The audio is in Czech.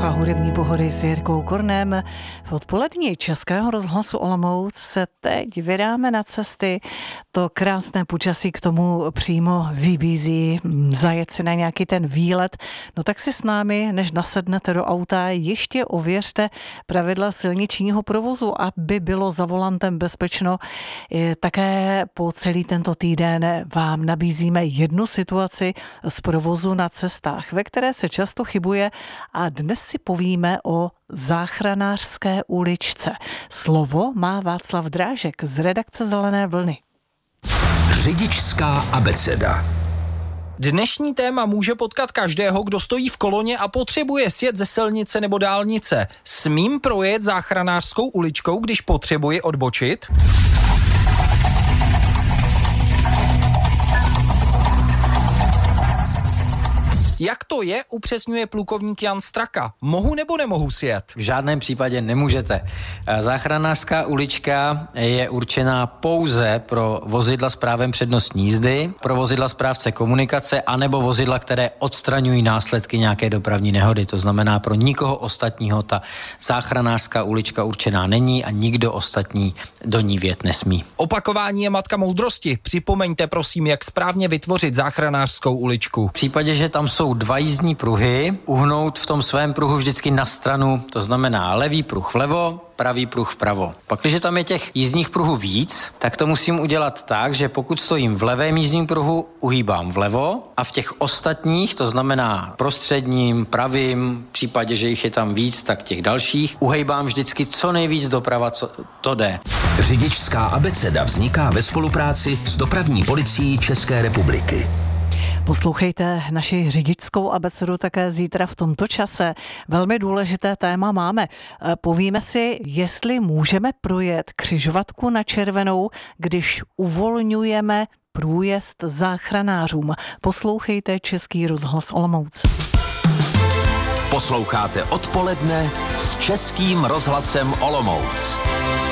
poslouchá Hudební pohody s Jirkou Kornem. V odpolední Českého rozhlasu Olomouc se teď vydáme na cesty. To krásné počasí k tomu přímo vybízí zajet si na nějaký ten výlet. No tak si s námi, než nasednete do auta, ještě ověřte pravidla silničního provozu, aby bylo za volantem bezpečno. Také po celý tento týden vám nabízíme jednu situaci z provozu na cestách, ve které se často chybuje, a dnes si povíme o záchranářské uličce. Slovo má Václav Drážek z redakce Zelené vlny. Řidičská abeceda. Dnešní téma může potkat každého, kdo stojí v koloně a potřebuje sjet ze silnice nebo dálnice. Smím projet záchranářskou uličkou, když potřebuji odbočit? Jak to je, upřesňuje plukovník Jan Straka. Mohu nebo nemohu sjet? V žádném případě nemůžete. Záchranářská ulička je určená pouze pro vozidla s právem přednostní jízdy, pro vozidla správce komunikace anebo vozidla, které odstraňují následky nějaké dopravní nehody. To znamená, pro nikoho ostatního ta záchranářská ulička určená není a nikdo ostatní do ní vjet nesmí. Opakování je matka moudrosti. Připomeňte prosím, jak správně vytvořit záchranářskou uličku. V případě, že tam jsou dva jízdní pruhy, uhnout v tom svém pruhu vždycky na stranu, to znamená levý pruh vlevo, pravý pruh vpravo. Pak, když tam je těch jízdních pruhů víc, tak to musím udělat tak, že pokud stojím v levém jízdním pruhu, uhýbám vlevo a v těch ostatních, to znamená prostředním, pravým, v případě, že jich je tam víc, tak těch dalších, uhejbám vždycky co nejvíc doprava, co to jde. Řidičská abeceda vzniká ve spolupráci s Dopravní policií České republiky. Poslouchejte naši řidičskou abecedu také zítra v tomto čase. Velmi důležité téma máme. Povíme si, jestli můžeme projet křižovatku na červenou, když uvolňujeme průjezd záchranářům. Poslouchejte Český rozhlas Olomouc. Posloucháte odpoledne s Českým rozhlasem Olomouc.